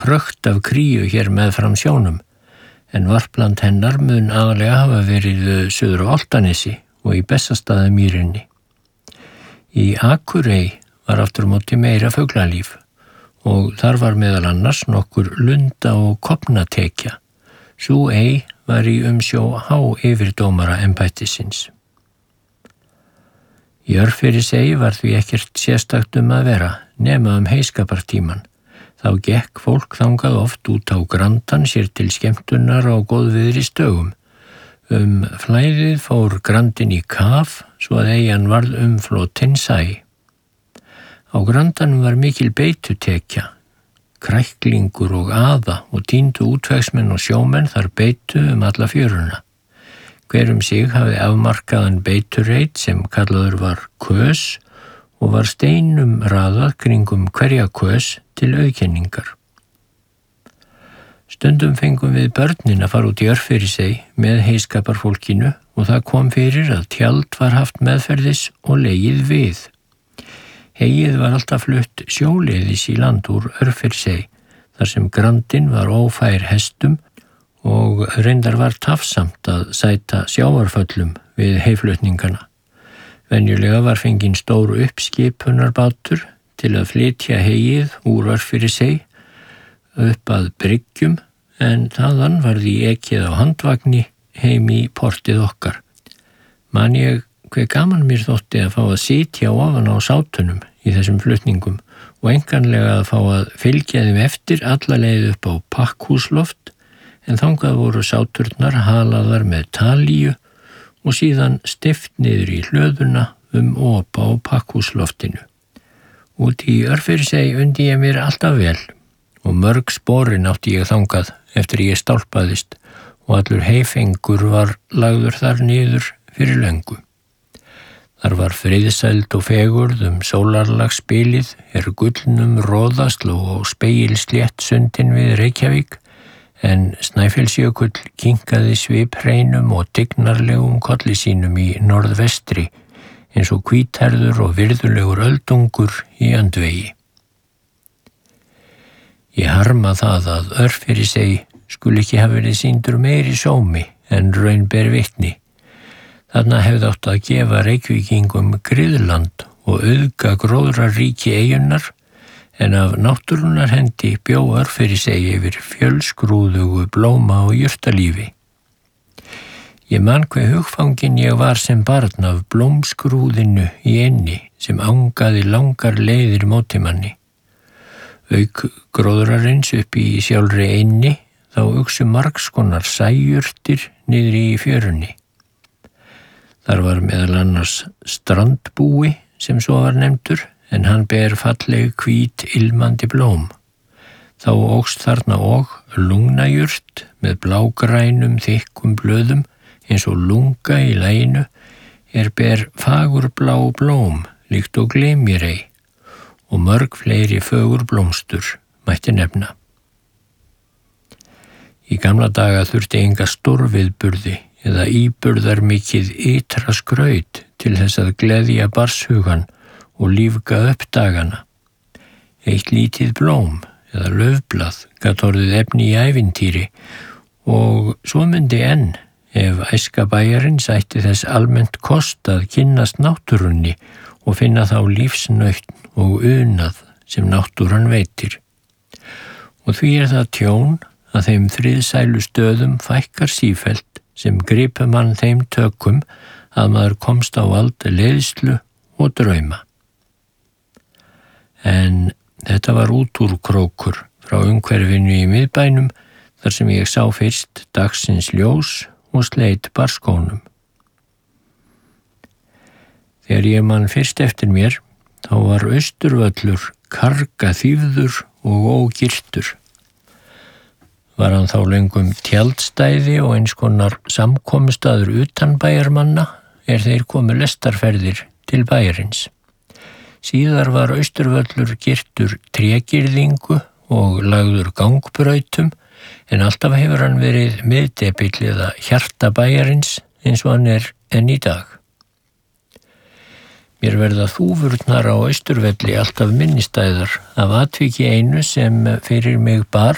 prökt af kríu hér meðfram sjónum, en varpland hennar mun aðalega hafa verið suður á Álftanesi og í Bessastaðamýrinni. Í Akurey var aftur á móti meira fuglalíf og þar var meðal annars nokkur lunda- og kopnatekja. Sú ey var í umsjó yfirdómara embættisins. Í Örfirisey var því ekkert sérstakt að vera, nema heiskapartíman. Þá gekk fólk þangað oft út á Grandann sér til skemmtunar á góðviðri stögum. Flæðið fór Grandinn í kaf, svo að eyjan varð umflotin sæ. Á Grandanum var mikil beitutekja, kræklingur og aða og tíndu útvegsmenn og sjómenn þar beitu alla fjöruna. Hver sig hafði afmarkaðan beiturreit sem kallaður var kös og var steinum raðað kringum hverja kös til auðkenningar. Stundum fengum við börnin að fara út í Örfirisey með heiskaparfólkinu og það kom fyrir að tjald var haft meðferðis og legið við. Heyið var alltaf flutt sjóleiðis í land úr Örfirisey, þar sem Grandinn var ófær hestum og reyndar var tafsamt að sæta sjávarföllum við heyflutningana. Venjulega var fenginn stór uppskipunarbátur til að flytja heyið úr Örfirisey upp að bryggjum, en þaðan var því ekið á handvagni heim í portið okkar. Man ég hve gaman mér þótti að fá að sitja ofan á sátunum í þessum flutningum og enganlega að fá að fylgja þeim eftir alla leið upp á pakkhúsloft, en þangað voru sáturnar halaðar með talíu og síðan stift niður í hlöðuna op á pakkhúsloftinu. Út í Örfirisey undi ég mér alltaf vel og mörg sporin átti ég þangað eftir ég stálpaðist og allur heifengur var lagður þar niður fyrir löngu. Þar var friðsæld og fegurð sólarlagsbilið gullnum róðast og spegilslétt sundin við Reykjavík, en Snæfellsjökull kinkaði svipreinum og tignarlegum kolli sínum í norðvestri, eins og hvítherður og virðulegur öldungur í öndvegi. Ég harma það að Örfirisey skuli ekki hafa verið sýndur meiri sómi en raun ber vitni. Þarna hefði átt að gefa Reykvíkingum griðland og auðga gróðraríki eyjunnar, en af náttúrunnar hendi bjó Örfirisey yfir fjölskrúðugu blóma og jurtalífi. Ég man hve hugfangin ég var sem barn af blómskrúðinu í eynni sem angaði langar leiðir móti manni. Auk gróðrarins upp í sjálfri eynni þá uxu margskonar sæjurtir niður í fjörunni. Þar var meðal annars strandbúi sem svo var nefndur, en hann ber falleg hvít ilmandi blóm. Þá ókst þarna og lungnajurt með blágrænum þykkum blöðum eins og lunga í laginu ber fagurblá blóm líkt og gleymjirey og mörg fleiri fögur blómstur mætti nefna. Í gamla daga þurfti enga stórviðburði eða íburðar mikið ytra skraut til þess að gleðja barnshugan og lífga upp dagana. Eitt lítið blóm eða laufblað gat orðið efni í ævintýri og svo myndi enn ef æska bæjarins ætti þess almennt kost að kynnast náttúrunni og finna þá lífsnautn og unað sem náttúran veitir. Og því það tjón að þeim friðsælu stöðum fækkar sífellt sem gripu mann þeim tökum að maður komst á vald leiðslu og drauma. En þetta var útúrkrókur frá umhverfinu í miðbænum þar sem ég sá fyrst dagsins ljós og sleit barskónum. Þegar ég man fyrst eftir mér, þá var Austurvöllur karga þýfður og ógirtur. Var hann þá löngum tjaldstæði og eins konar samkomustaður utan bæjarmanna þeir komu lestarferðir til bæjarins. Síðar var Austurvöllur girtur trégirðingu og lagður gangbrautum, en alltaf hefur hann verið miðdepill eða hjarta bæjarins eins og hann enn í dag. Mér verða þúfurnar á Austurvelli alltaf minnistæðar af atviki einu sem fyrir mig bar